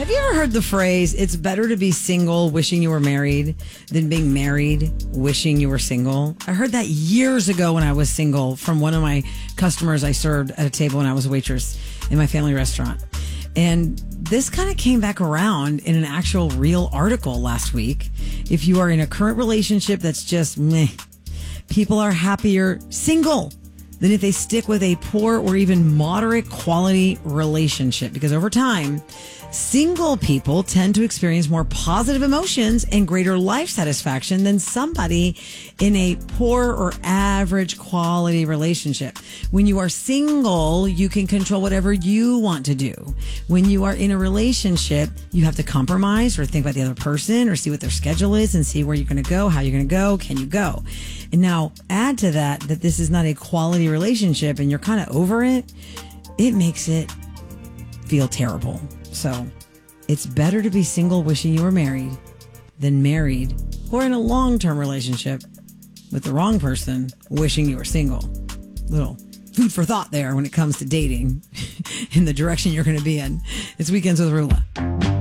Have you ever heard the phrase, it's better to be single wishing you were married than being married wishing you were single? I heard that years ago when I was single from one of my customers I served at a table when I was a waitress in my family restaurant. And this kind of came back around in an actual real article last week. If you are in a current relationship that's just meh, people are happier single than if they stick with a poor or even moderate quality relationship. Because over time, single people tend to experience more positive emotions and greater life satisfaction than somebody in a poor or average quality relationship. When you are single, you can control whatever you want to do. When you are in a relationship, you have to compromise or think about the other person or see what their schedule is and see where you're going to go, how you're going to go, can you go? And now add to that this is not a quality relationship and you're kind of over it, it makes it feel terrible. So it's better to be single wishing you were married than married or in a long-term relationship with the wrong person wishing you were single. Little food for thought there when it comes to dating in the direction you're going to be in. It's Weekends with Rula.